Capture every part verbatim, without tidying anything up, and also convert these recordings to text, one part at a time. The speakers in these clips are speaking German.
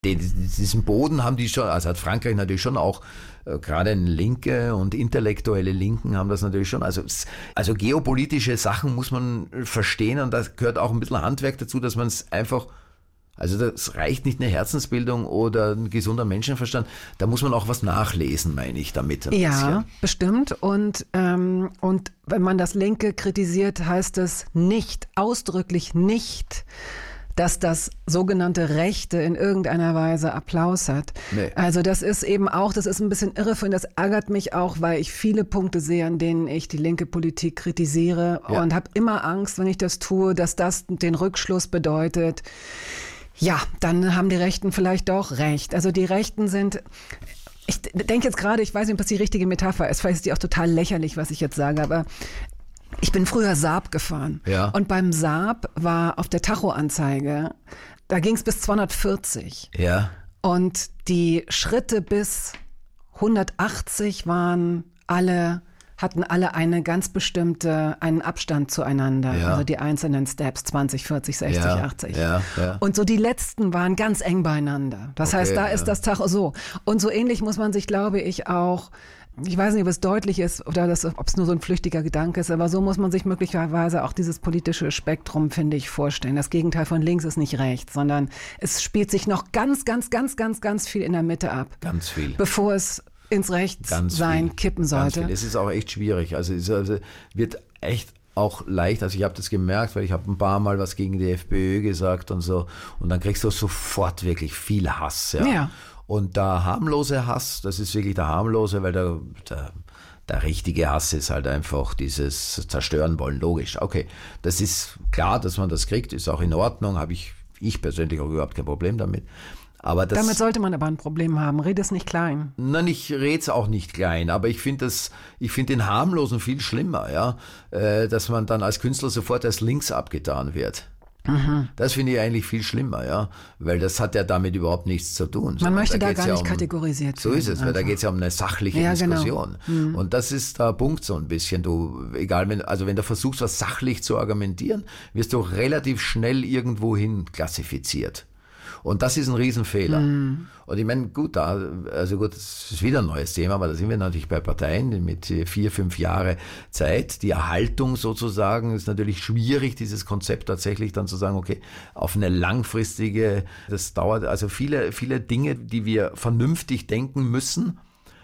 Den, diesen Boden haben die schon, also hat Frankreich natürlich schon auch, äh, gerade Linke und intellektuelle Linken haben das natürlich schon. Also, also geopolitische Sachen muss man verstehen und da gehört auch ein bisschen Handwerk dazu, dass man es einfach, also das reicht nicht eine Herzensbildung oder ein gesunder Menschenverstand, da muss man auch was nachlesen, meine ich damit. Ein ja, bisschen. Bestimmt. Und, ähm, und wenn man das Linke kritisiert, heißt es nicht, ausdrücklich nicht, dass das sogenannte Rechte in irgendeiner Weise Applaus hat. Nee. Also das ist eben auch, das ist ein bisschen irreführend, das ärgert mich auch, weil ich viele Punkte sehe, an denen ich die linke Politik kritisiere ja. und habe immer Angst, wenn ich das tue, dass das den Rückschluss bedeutet, ja, dann haben die Rechten vielleicht doch recht. Also die Rechten sind... Ich denke jetzt gerade, ich weiß nicht, ob das die richtige Metapher ist, vielleicht ist die auch total lächerlich, was ich jetzt sage, aber ich bin früher Saab gefahren ja. und beim Saab war auf der Tachoanzeige, da ging es bis zweihundertvierzig ja. und die Schritte bis hundertachtzig waren alle, hatten alle eine ganz bestimmte, einen Abstand zueinander, ja. also die einzelnen Steps, zwanzig, vierzig, sechzig, ja. achtzig. Ja. Ja. Und so die letzten waren ganz eng beieinander. Das okay, heißt, da ja. ist das Tacho so. Und so ähnlich muss man sich, glaube ich, auch, ich weiß nicht, ob es deutlich ist oder das, ob es nur so ein flüchtiger Gedanke ist, aber so muss man sich möglicherweise auch dieses politische Spektrum, finde ich, vorstellen. Das Gegenteil von links ist nicht rechts, sondern es spielt sich noch ganz, ganz, ganz, ganz, ganz viel in der Mitte ab. Ganz viel. Bevor es ins Rechtssein viel, kippen sollte. Ganz viel. Es ist auch echt schwierig. Also es also wird echt auch leicht, also ich habe das gemerkt, weil ich habe ein paar Mal was gegen die FPÖ gesagt und so und dann kriegst du sofort wirklich viel Hass. Ja. ja. Und der harmlose Hass, das ist wirklich der harmlose, weil der, der, der richtige Hass ist halt einfach dieses Zerstören wollen, logisch. Okay, das ist klar, dass man das kriegt, ist auch in Ordnung, habe ich, ich persönlich auch überhaupt kein Problem damit. Aber das, damit sollte man aber ein Problem haben. Red es nicht klein. Nein, ich rede es auch nicht klein, aber ich finde das, ich finde den harmlosen viel schlimmer, ja, äh, dass man dann als Künstler sofort als links abgetan wird. Mhm. Das finde ich eigentlich viel schlimmer, ja, weil das hat ja damit überhaupt nichts zu tun. Man möchte da gar ja nicht um, kategorisiert werden. So ist es, einfach. Weil da geht es ja um eine sachliche ja, Diskussion. Genau. Mhm. Und das ist der Punkt so ein bisschen. Du, egal, wenn, also wenn du versuchst, was sachlich zu argumentieren, wirst du relativ schnell irgendwohin klassifiziert. Und das ist ein Riesenfehler. Mm. Und ich meine, gut, da, also gut, das ist wieder ein neues Thema, aber da sind wir natürlich bei Parteien mit vier, fünf Jahre Zeit. Die Erhaltung sozusagen ist natürlich schwierig, dieses Konzept tatsächlich dann zu sagen, okay, auf eine langfristige, das dauert, also viele, viele Dinge, die wir vernünftig denken müssen,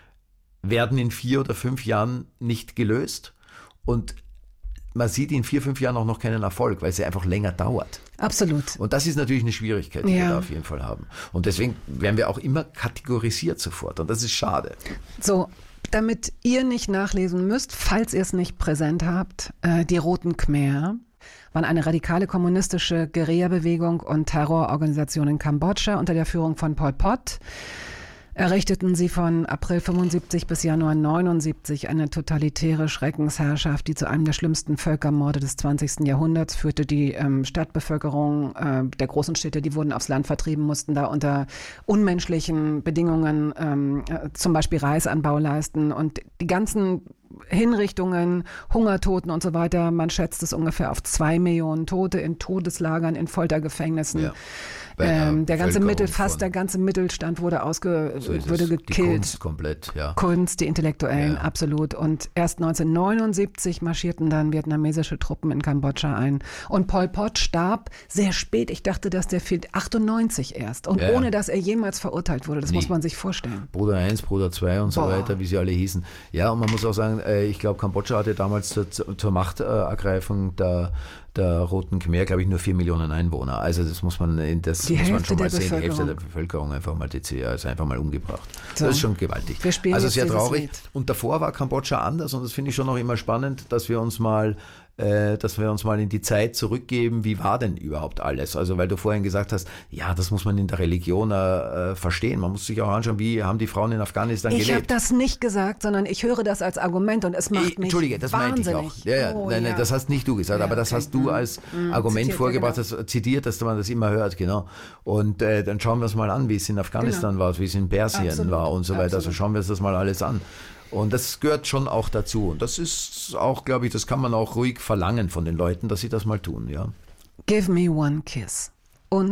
werden in vier oder fünf Jahren nicht gelöst. Und man sieht in vier, fünf Jahren auch noch keinen Erfolg, weil es ja einfach länger dauert. Absolut. Und das ist natürlich eine Schwierigkeit, die ja. wir da auf jeden Fall haben. Und deswegen werden wir auch immer kategorisiert sofort. Und das ist schade. So, damit ihr nicht nachlesen müsst, falls ihr es nicht präsent habt, äh, die Roten Khmer waren eine radikale kommunistische Guerilla-Bewegung und Terrororganisation in Kambodscha unter der Führung von Pol Pot. Errichteten sie von April fünfundsiebzig bis Januar neunundsiebzig eine totalitäre Schreckensherrschaft, die zu einem der schlimmsten Völkermorde des zwanzigsten Jahrhunderts führte. Die ähm, Stadtbevölkerung äh, der großen Städte, die wurden aufs Land vertrieben, mussten da unter unmenschlichen Bedingungen ähm, äh, zum Beispiel Reisanbau leisten. Und die ganzen Hinrichtungen, Hungertoten und so weiter, man schätzt es ungefähr auf zwei Millionen Tote in Todeslagern, in Foltergefängnissen. Ja. Ähm, der ganze Mittel, fast der ganze Mittelstand wurde ausge, so wurde gekillt. Die Kunst komplett, ja. Kunst, die Intellektuellen, ja. absolut. Und erst neunzehnhundertneunundsiebzig marschierten dann vietnamesische Truppen in Kambodscha ein. Und Pol Pot starb sehr spät. Ich dachte, dass der fiel achtundneunzig erst. Und ja. ohne, dass er jemals verurteilt wurde. Das Nie. muss man sich vorstellen. Bruder eins, Bruder zwei und so Boah. weiter, wie sie alle hießen. Ja, und man muss auch sagen, ich glaube, Kambodscha hatte damals zur, zur Machtergreifung der der Roten Khmer, glaube ich, nur vier Millionen Einwohner. Also das muss man, das die muss man schon mal sehen. Die Hälfte der Bevölkerung einfach mal, die, also einfach mal umgebracht. So. Das ist schon gewaltig. Wir spielen also sehr traurig. Lied. Und davor war Kambodscha anders und das finde ich schon noch immer spannend, dass wir uns mal äh, dass wir uns mal in die Zeit zurückgeben, wie war denn überhaupt alles? Also weil du vorhin gesagt hast, ja, das muss man in der Religion äh, verstehen. Man muss sich auch anschauen, wie haben die Frauen in Afghanistan ich gelebt. Ich habe das nicht gesagt, sondern ich höre das als Argument und es macht ich, mich Entschuldige, das wahnsinnig. meinte ich auch. Ja, ja, oh, nein, nein, ja. das hast nicht du gesagt, ja, aber das okay. hast du als mhm. Argument zitiert, vorgebracht, ja, genau. das zitiert, dass man das immer hört, genau. Und äh, dann schauen wir es mal an, wie es in Afghanistan genau. war, wie es in Persien Absolut. war und so weiter. Absolut. Also schauen wir uns das mal alles an. Und das gehört schon auch dazu. Und das ist auch, glaube ich, das kann man auch ruhig verlangen von den Leuten, dass sie das mal tun, ja. Give me one kiss. Und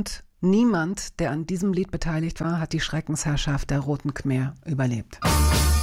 Niemand, der an diesem Lied beteiligt war, hat die Schreckensherrschaft der Roten Khmer überlebt.